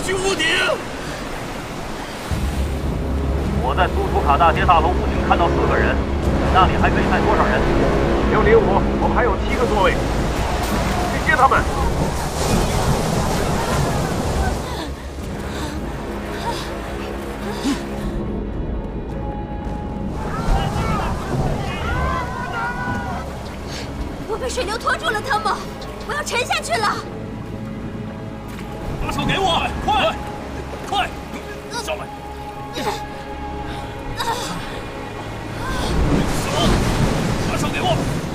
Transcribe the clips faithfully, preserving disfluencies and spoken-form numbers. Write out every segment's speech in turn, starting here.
去屋顶！ 我在苏图卡大街大楼屋顶看到四个人，那里还可以站多少人？ 零零五，我们还有七个座位，去接他们。 我被水流拖住了，汤姆，我要沉下去了。 把手给我，快，快，上来！手，把手给我。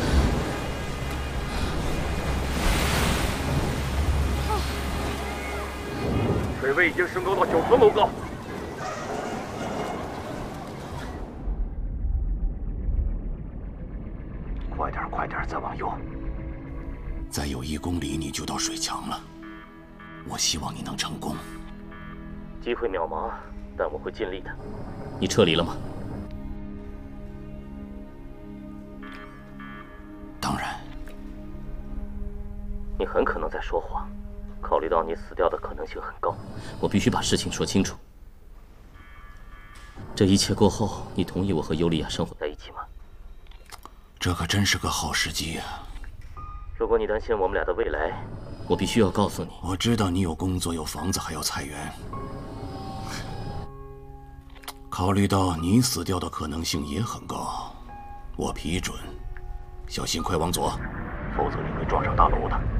水位已经升高到九层楼高。 快点，快点，再往右。 再有一公里你就到水墙了。我希望你能成功。 机会渺茫，但我会尽力的。 你撤离了吗？ 当然。 你很可能在说谎。考虑到你死掉的可能性很高， 我必须把事情说清楚。这一切过后，你同意我和尤利娅生活在一起吗？ 这可真是个好时机啊！ 如果你担心我们俩的未来， 我必须要告诉你。 我知道你有工作、有房子，还要裁员。考虑到你死掉的可能性也很高，我批准。小心，快往左， 否则你会撞上大楼的。